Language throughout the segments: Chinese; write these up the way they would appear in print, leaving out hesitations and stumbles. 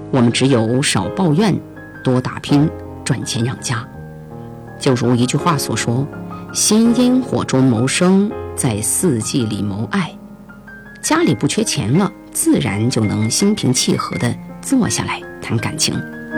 我们只有少抱怨，多打拼，赚钱养家。就如一句话所说，先烟火中谋生，在四季里谋爱。家里不缺钱了，自然就能心平气和地坐下来谈感情。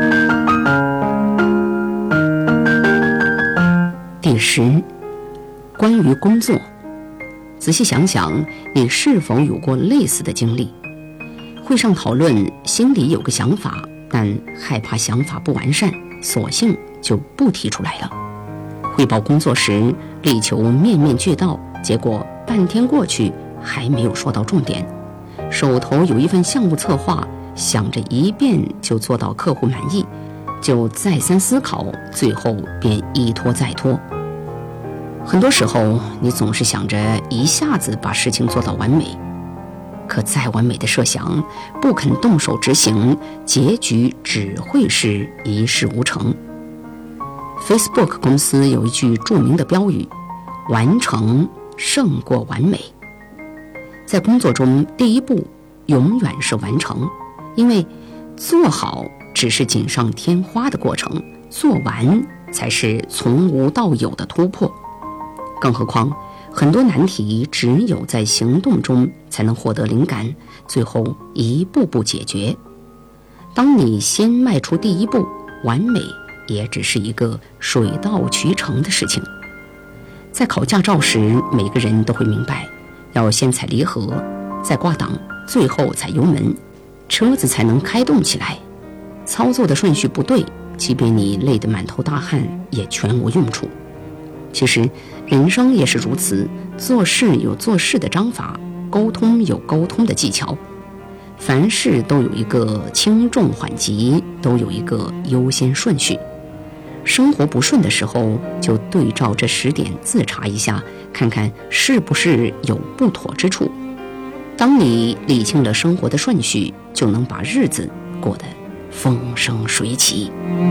第10，关于工作，仔细想想，你是否有过类似的经历？会上讨论，心里有个想法，但害怕想法不完善，索性就不提出来了。汇报工作时，力求面面俱到，结果半天过去还没有说到重点。手头有一份项目策划，想着一遍就做到客户满意，就再三思考，最后便一拖再拖。很多时候，你总是想着一下子把事情做到完美，可再完美的设想，不肯动手执行，结局只会是一事无成。Facebook 公司有一句著名的标语：完成胜过完美。在工作中，第一步永远是完成，因为做好只是锦上添花的过程，做完才是从无到有的突破。更何况，很多难题只有在行动中才能获得灵感，最后一步步解决。当你先迈出第一步，完美也只是一个水到渠成的事情。在考驾照时，每个人都会明白，要先踩离合，再挂档，最后踩油门，车子才能开动起来。操作的顺序不对，即便你累得满头大汗，也全无用处。其实人生也是如此，做事有做事的章法，沟通有沟通的技巧，凡事都有一个轻重缓急，都有一个优先顺序。生活不顺的时候，就对照这10点自查一下，看看是不是有不妥之处。当你理清了生活的顺序，就能把日子过得风生水起。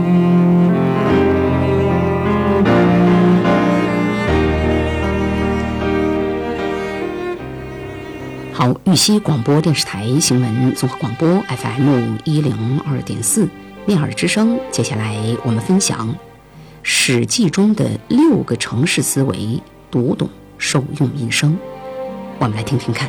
好，玉溪广播电视台新闻综合广播 FM 102.4面耳之声。接下来我们分享《史记》中的6个城市思维，读懂受用一生。我们来听听看。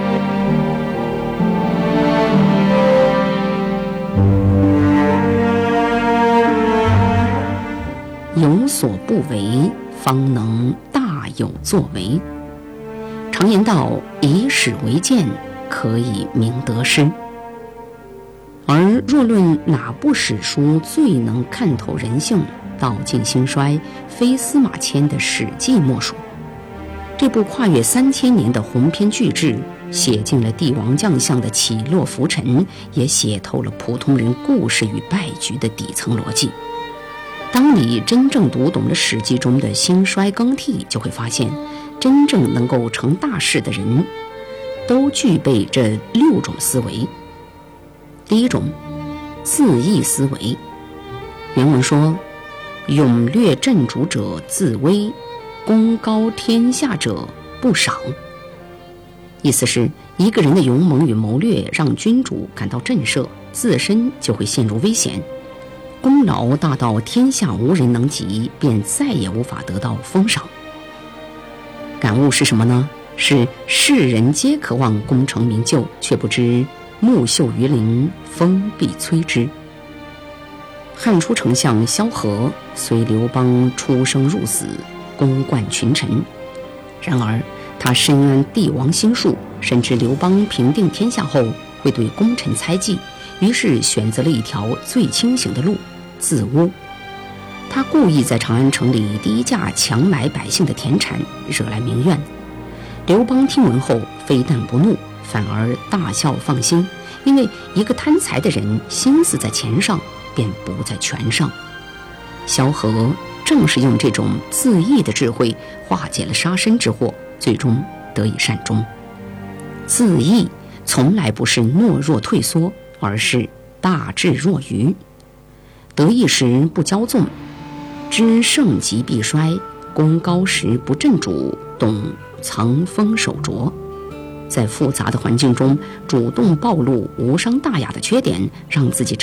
有所不为，方能大有作为。常言道，以史为鉴，可以明得失。而若论哪部史书最能看透人性，道尽兴衰，非司马迁的《史记》莫属。这部跨越3000年的鸿篇巨制，写尽了帝王将相的起落浮沉，也写透了普通人故事与败局的底层逻辑。当你真正读懂了《史记》中的兴衰更替，就会发现，真正能够成大事的人，都具备这6种思维。第一种，自义思维。原文说：勇略震主者自威，功高天下者不赏。意思是，一个人的勇猛与谋略让君主感到震慑，自身就会陷入危险。功劳大到天下无人能及，便再也无法得到封赏。感悟是什么呢？是世人皆渴望功成名就，却不知木秀于林，风必摧之。汉初丞相萧何随刘邦出生入死，功冠群臣，然而他深谙帝王心术，深知刘邦平定天下后会对功臣猜忌，于是选择了一条最清醒的路，自污。他故意在长安城里低价强买百姓的田产，惹来民怨。刘邦听闻后，非但不怒，反而大笑放心，因为一个贪财的人心思在钱上，便不在权上。萧何正是用这种自义的智慧化解了杀身之祸，最终得以善终。自义从来不是懦弱退缩，而是大智若愚。得意时不骄纵，知盛极必衰，功高时不震主，懂藏锋守拙。在复杂的环境中，主动暴露无伤大雅的缺点，让自己